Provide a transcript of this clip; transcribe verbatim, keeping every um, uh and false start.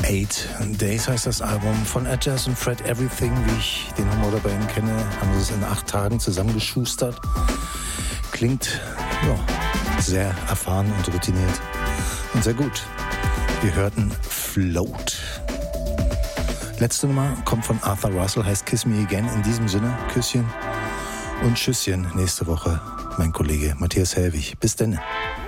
Eight Days heißt das Album von Ed Jazz und Fred Everything, wie ich den Humor der beiden kenne, haben sie es in acht Tagen zusammengeschustert. Klingt ja, sehr erfahren und routiniert und sehr gut. Wir hörten Float. Letzte Nummer kommt von Arthur Russell, heißt Kiss Me Again. In diesem Sinne, Küsschen und Tschüsschen. Nächste Woche mein Kollege Matthias Helwig. Bis denn.